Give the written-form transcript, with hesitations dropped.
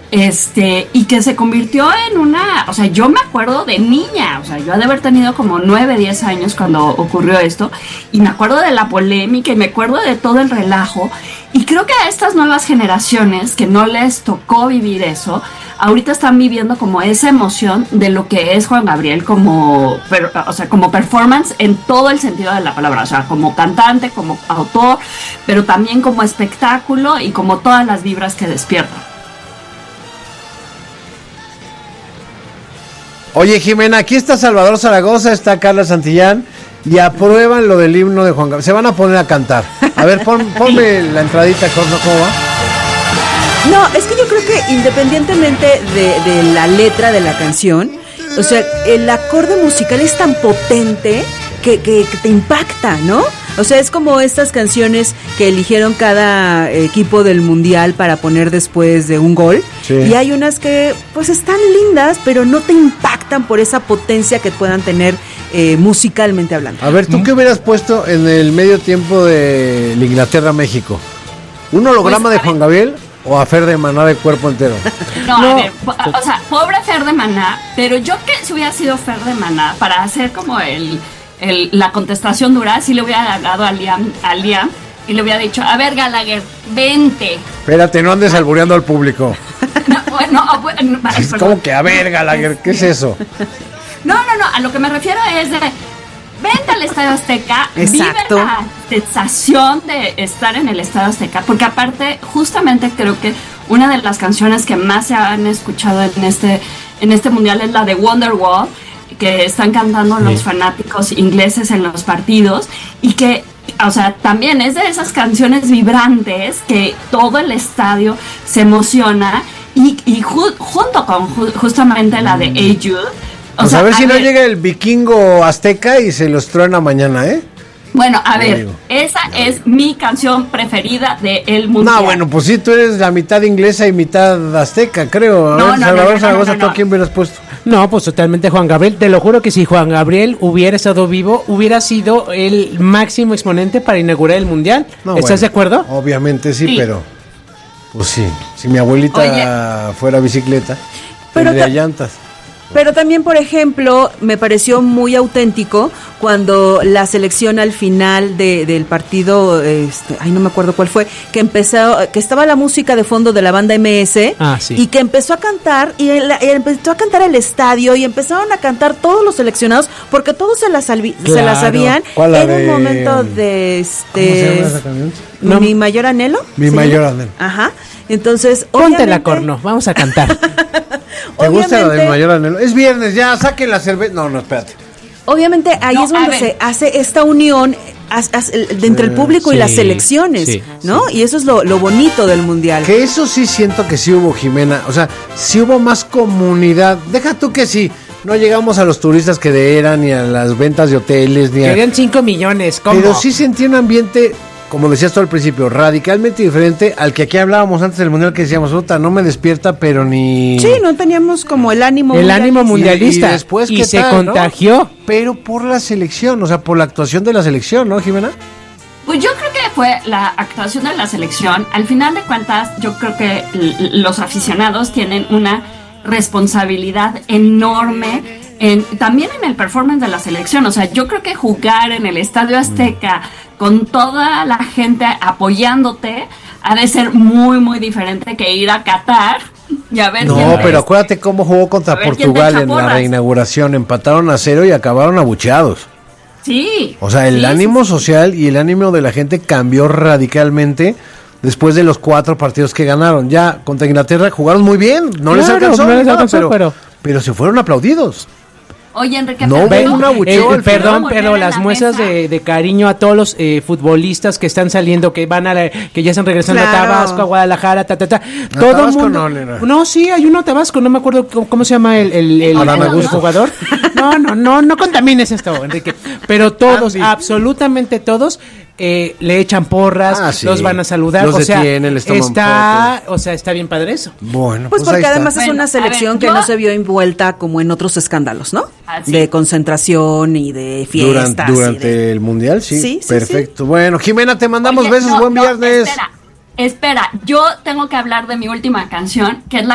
y que se convirtió en una, o sea, yo me acuerdo de niña, o sea, yo he de haber tenido como 9, 10 años cuando ocurrió esto, y me acuerdo de la polémica y me acuerdo de todo el relajo, y creo que a estas nuevas generaciones que no les tocó vivir eso, ahorita están viviendo como esa emoción de lo que es Juan Gabriel como performance en todo el sentido de la palabra, o sea, como cantante, como autor, pero también como espectáculo y como todas las vibras que despierta. Oye, Jimena, aquí está Salvador Zaragoza, está Carla Santillán y aprueban lo del himno de Juan Gabriel. Se van a poner a cantar. A ver, ponme la entradita, ¿cómo va? No, es que yo creo que independientemente de la letra de la canción, o sea, el acorde musical es tan potente que te impacta, ¿no? O sea, es como estas canciones que eligieron cada equipo del mundial para poner después de un gol. Sí. Y hay unas que pues están lindas, pero no te impactan por esa potencia que puedan tener musicalmente hablando. A ver, ¿tú qué hubieras puesto en el medio tiempo de Inglaterra-México? ¿Un holograma de Juan Gabriel o a Fer de Maná de cuerpo entero? No, a ver, o sea, pobre Fer de Maná, pero yo que si hubiera sido Fer de Maná, para hacer como la contestación dura, sí le hubiera hablado a Liam y le hubiera dicho, a ver, Gallagher, vente. Espérate, no andes albureando al público. Bueno, es como que, a ver, Gallagher, ¿qué es eso? No, a lo que me refiero es de, vente al Estadio Azteca, exacto, vive la sensación de estar en el Estadio Azteca, porque aparte, justamente creo que una de las canciones que más se han escuchado en este mundial es la de Wonderwall, que están cantando los fanáticos ingleses en los partidos, y que, o sea, también es de esas canciones vibrantes que todo el estadio se emociona, y junto con justamente la de Hey Jude. Pues a ver si no llega el vikingo azteca y se los truena mañana, ¿eh? Bueno, a ver, esa es mi canción preferida del mundial. No, bueno, pues sí, tú eres la mitad inglesa y mitad azteca, creo. A ver, Salvador Zaragoza, ¿tú a quién hubieras puesto? No, pues totalmente Juan Gabriel. Te lo juro que si Juan Gabriel hubiera estado vivo, hubiera sido el máximo exponente para inaugurar el mundial. No, ¿estás de acuerdo? Obviamente sí, pero pues sí, si mi abuelita fuera bicicleta, tendría llantas. Pero también, por ejemplo, me pareció muy auténtico cuando la selección al final del partido, no me acuerdo cuál fue, que estaba la música de fondo de la banda MS, y que empezó a cantar, y empezó a cantar el estadio, y empezaron a cantar todos los seleccionados, porque todos se la sabían. Era un momento de ¿cómo se llama esa canción? Mi mayor anhelo. Mi mayor anhelo. Ajá. Entonces, ponte la corno, vamos a cantar. ¿Te gusta la de Mi mayor anhelo? Es viernes, ya, saquen la cerveza. No, espérate. Obviamente ahí es donde se hace esta unión entre el público y las selecciones, ¿no? Sí. Y eso es lo bonito del mundial. Que eso sí siento que sí hubo, Jimena. O sea, sí hubo más comunidad. Deja tú que sí. No llegamos a los turistas que eran, ni a las ventas de hoteles, ni querían 5 millones, ¿cómo? Pero sí sentí un ambiente, como decías tú al principio, radicalmente diferente al que aquí hablábamos antes del mundial, que decíamos, no me despierta, pero ni... Sí, no teníamos como el ánimo mundialista. Y después, y se contagió. ¿No? Pero por la selección, o sea, por la actuación de la selección, ¿no, Jimena? Pues yo creo que fue la actuación de la selección. Al final de cuentas, yo creo que los aficionados tienen una responsabilidad enorme también en el performance de la selección. O sea, yo creo que jugar en el Estadio Azteca con toda la gente apoyándote ha de ser muy, muy diferente que ir a Qatar y a ver. No, pero acuérdate cómo jugó contra Portugal en la reinauguración. Empataron 0 y acabaron abucheados. Sí. O sea, el ánimo social y el ánimo de la gente cambió radicalmente después de los 4 partidos que ganaron. Ya contra Inglaterra jugaron muy bien, no les alcanzó, pero se fueron aplaudidos. Oye, Enrique, perdón, pero las muestras de cariño a todos los futbolistas que están saliendo, que ya están regresando a Tabasco, a Guadalajara, todo el mundo. No, sí, hay uno a Tabasco, no me acuerdo cómo se llama el jugador. No contamines esto, Enrique. Pero todos, absolutamente todos, le echan porras, los van a saludar, está bien padre eso. Bueno, pues porque además es una selección que no se vio envuelta como en otros escándalos, ¿no? De concentración y de fiestas. Durante el mundial, sí, perfecto. Sí. Bueno, Jimena, te mandamos besos, buen viernes. Espera, yo tengo que hablar de mi última canción, que es la